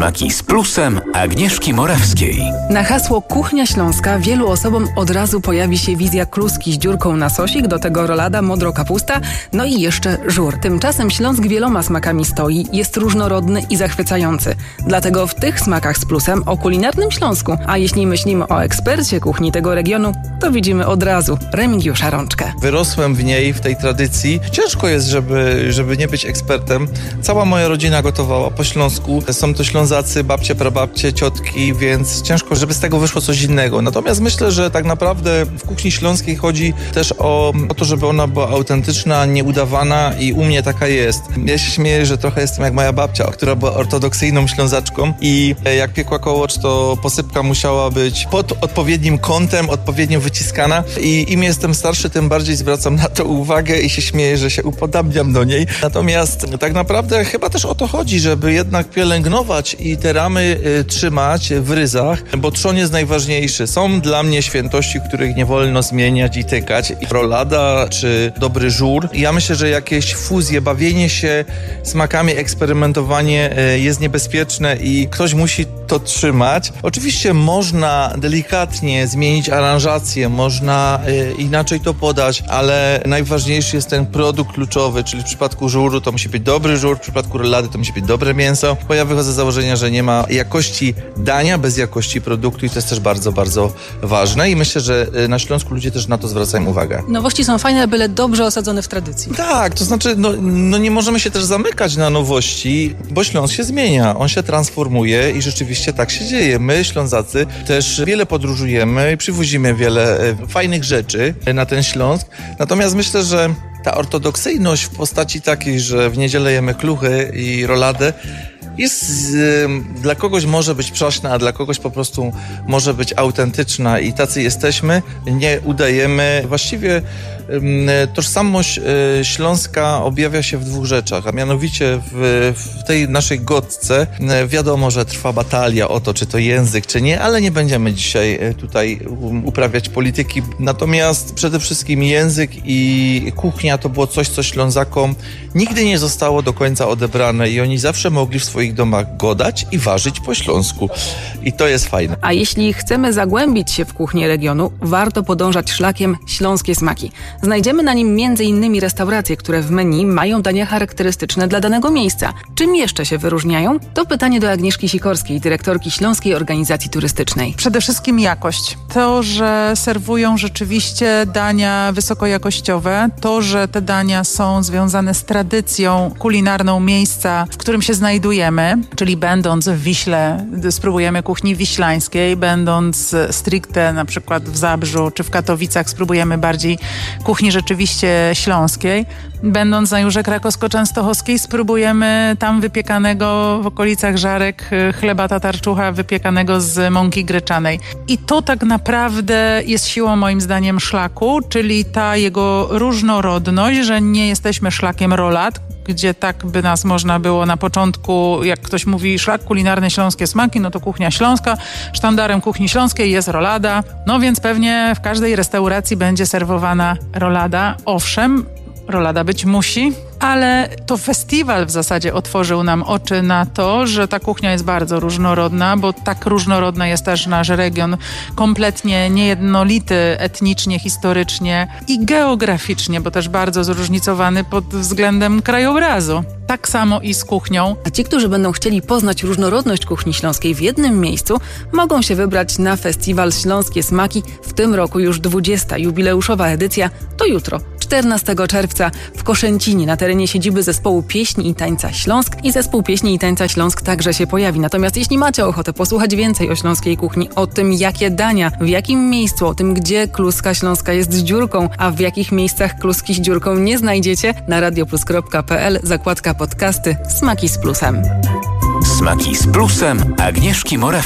Smaki z plusem Agnieszki Morawskiej. Na hasło Kuchnia Śląska wielu osobom od razu pojawi się wizja kluski z dziurką na sosik, do tego rolada, modro-kapusta, no i jeszcze żur. Tymczasem Śląsk wieloma smakami stoi, jest różnorodny i zachwycający. Dlatego w tych smakach z plusem o kulinarnym Śląsku, a jeśli myślimy o ekspercie kuchni tego regionu, to widzimy od razu Remigiusza Rączkę. Wyrosłem w niej, w tej tradycji. Ciężko jest, żeby nie być ekspertem. Cała moja rodzina gotowała po śląsku. Są to Ślązacy, babcie, prababcie, ciotki, więc ciężko, żeby z tego wyszło coś innego. Natomiast myślę, że tak naprawdę w kuchni śląskiej chodzi też o to, żeby ona była autentyczna, nieudawana i u mnie taka jest. Ja się śmieję, że trochę jestem jak moja babcia, która była ortodoksyjną Ślązaczką i jak piekła kołocz, to posypka musiała być pod odpowiednim kątem, odpowiednio wyciskana i im jestem starszy, tym bardziej zwracam na to uwagę i się śmieję, że się upodabniam do niej. Natomiast tak naprawdę chyba też o to chodzi, żeby jednak pielęgnować i te ramy trzymać w ryzach, bo trzon jest najważniejszy. Są dla mnie świętości, których nie wolno zmieniać i tykać. Rolada czy dobry żur. Ja myślę, że jakieś fuzje, bawienie się smakami, eksperymentowanie jest niebezpieczne i ktoś musi to trzymać. Oczywiście można delikatnie zmienić aranżację, można inaczej to podać, ale najważniejszy jest ten produkt kluczowy, czyli w przypadku żuru to musi być dobry żur, w przypadku rolady to musi być dobre mięso, bo ja wychodzę z założenia, że nie ma jakości dania bez jakości produktu i to jest też bardzo, bardzo ważne i myślę, że na Śląsku ludzie też na to zwracają uwagę. Nowości są fajne, byle dobrze osadzone w tradycji. Tak, to znaczy no nie możemy się też zamykać na nowości, bo Śląsk się zmienia, on się transformuje i rzeczywiście tak się dzieje. My, Ślązacy, też wiele podróżujemy i przywozimy wiele fajnych rzeczy na ten Śląsk, natomiast myślę, że ta ortodoksyjność w postaci takiej, że w niedzielę jemy kluchy i roladę, jest dla kogoś może być przaśna, a dla kogoś po prostu może być autentyczna i tacy jesteśmy, nie udajemy. Właściwie tożsamość śląska objawia się w dwóch rzeczach, a mianowicie w tej naszej godce wiadomo, że trwa batalia o to, czy to język, czy nie, ale nie będziemy dzisiaj tutaj uprawiać polityki. Natomiast przede wszystkim język i kuchnia to było coś, co Ślązakom nigdy nie zostało do końca odebrane i oni zawsze mogli w swoich domach godać i ważyć po śląsku. I to jest fajne. A jeśli chcemy zagłębić się w kuchnię regionu, warto podążać szlakiem Śląskie Smaki. Znajdziemy na nim m.in. restauracje, które w menu mają dania charakterystyczne dla danego miejsca. Czym jeszcze się wyróżniają? To pytanie do Agnieszki Sikorskiej, dyrektorki Śląskiej Organizacji Turystycznej. Przede wszystkim jakość. To, że serwują rzeczywiście dania wysokojakościowe, to, że te dania są związane z tradycją kulinarną miejsca, w którym się znajdujemy, czyli będąc w Wiśle, spróbujemy kuchni wiślańskiej, będąc stricte na przykład w Zabrzu czy w Katowicach, spróbujemy bardziej kuchni rzeczywiście śląskiej. Będąc na Jurze Krakowsko-Częstochowskiej, spróbujemy tam wypiekanego w okolicach Żarek chleba tatarczucha wypiekanego z mąki gryczanej. I to tak naprawdę jest siłą moim zdaniem szlaku, czyli ta jego różnorodność, że nie jesteśmy szlakiem rolad, gdzie tak by nas można było na początku, jak ktoś mówi szlak kulinarny Śląskie Smaki, no to kuchnia śląska, sztandarem kuchni śląskiej jest rolada, no więc pewnie w każdej restauracji będzie serwowana rolada. Owszem, rolada być musi, ale to festiwal w zasadzie otworzył nam oczy na to, że ta kuchnia jest bardzo różnorodna, bo tak różnorodny jest też nasz region, kompletnie niejednolity etnicznie, historycznie i geograficznie, bo też bardzo zróżnicowany pod względem krajobrazu. Tak samo i z kuchnią. A ci, którzy będą chcieli poznać różnorodność kuchni śląskiej w jednym miejscu, mogą się wybrać na festiwal Śląskie Smaki. W tym roku już 20. jubileuszowa edycja. To jutro, 14 czerwca w Koszęcinie na terenie siedziby Zespołu Pieśni i Tańca Śląsk i Zespół Pieśni i Tańca Śląsk także się pojawi. Natomiast jeśli macie ochotę posłuchać więcej o śląskiej kuchni, o tym jakie dania, w jakim miejscu, o tym gdzie kluska śląska jest z dziurką, a w jakich miejscach kluski z dziurką nie znajdziecie, na radioplus.pl zakładka podcasty Smaki z Plusem. Smaki z plusem Agnieszki Morawskiej.